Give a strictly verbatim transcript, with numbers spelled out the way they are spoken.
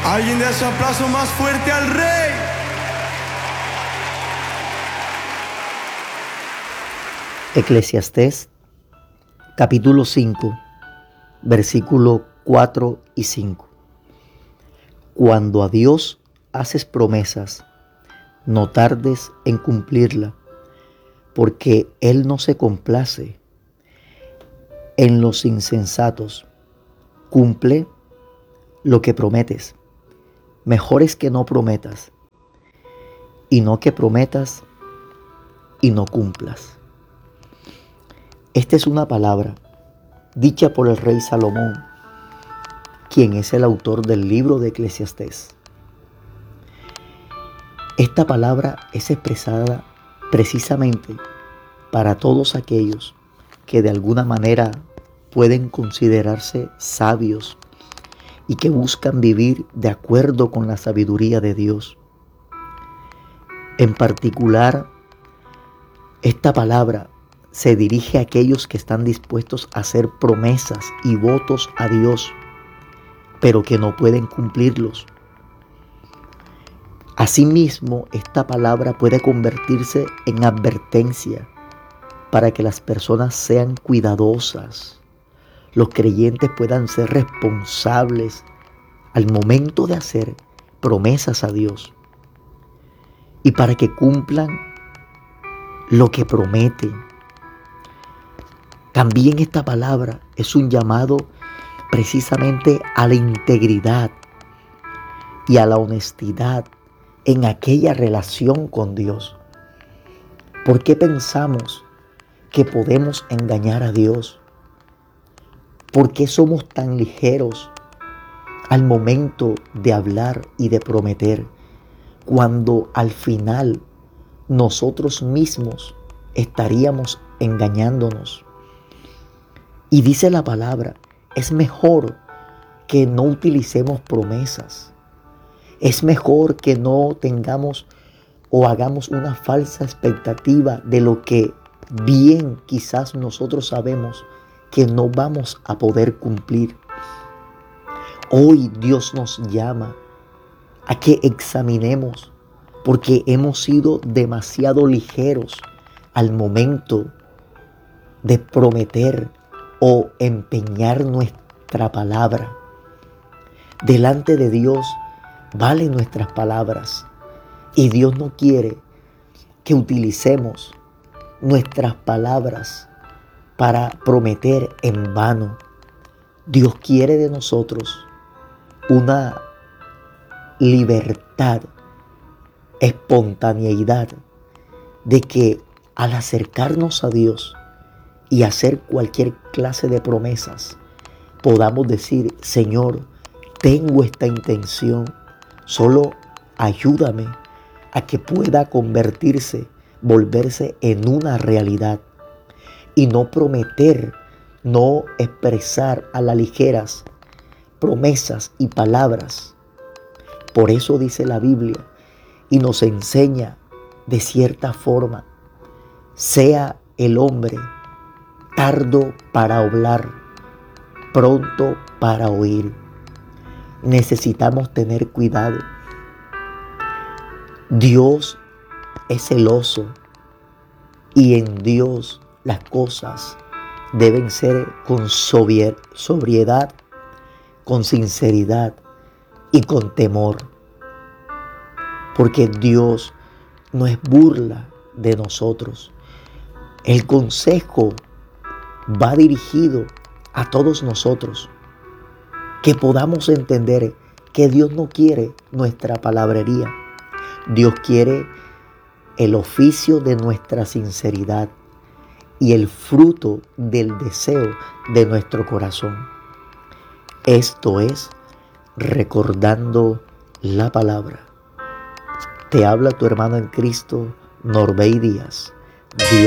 Alguien de ese aplauso más fuerte al Rey. Eclesiastés capítulo cinco, versículos cuatro y cinco. Cuando a Dios haces promesas, no tardes en cumplirla, porque Él no se complace en los insensatos. Cumple lo que prometes. Mejor es que no prometas, y no que prometas y no cumplas. Esta es una palabra dicha por el rey Salomón, quien es el autor del libro de Eclesiastés. Esta palabra es expresada precisamente para todos aquellos que de alguna manera pueden considerarse sabios y que buscan vivir de acuerdo con la sabiduría de Dios. En particular, esta palabra se dirige a aquellos que están dispuestos a hacer promesas y votos a Dios, pero que no pueden cumplirlos. Asimismo, esta palabra puede convertirse en advertencia para que las personas sean cuidadosas, los creyentes puedan ser responsables al momento de hacer promesas a Dios y para que cumplan lo que prometen. También esta palabra es un llamado precisamente a la integridad y a la honestidad en aquella relación con Dios. ¿Por qué pensamos que podemos engañar a Dios? ¿Por qué somos tan ligeros al momento de hablar y de prometer, cuando al final nosotros mismos estaríamos engañándonos? Y dice la palabra, es mejor que no utilicemos promesas. Es mejor que no tengamos o hagamos una falsa expectativa de lo que bien quizás nosotros sabemos que no vamos a poder cumplir. Hoy Dios nos llama a que examinemos, porque hemos sido demasiado ligeros al momento de prometer o empeñar nuestra palabra. Delante de Dios valen nuestras palabras, y Dios no quiere que utilicemos nuestras palabras para prometer en vano. Dios quiere de nosotros una libertad, espontaneidad, de que al acercarnos a Dios y hacer cualquier clase de promesas, podamos decir, Señor, tengo esta intención, solo ayúdame a que pueda convertirse, volverse en una realidad. Y no prometer, no expresar a la ligeras promesas y palabras. Por eso dice la Biblia y nos enseña de cierta forma, sea el hombre tardo para hablar, pronto para oír. Necesitamos tener cuidado. Dios es celoso y en Dios las cosas deben ser con sobriedad, con sinceridad y con temor. Porque Dios no es burla de nosotros. El consejo va dirigido a todos nosotros. Que podamos entender que Dios no quiere nuestra palabrería. Dios quiere el oficio de nuestra sinceridad y el fruto del deseo de nuestro corazón. Esto es recordando la palabra. Te habla tu hermano en Cristo, Norbey Díaz. Dios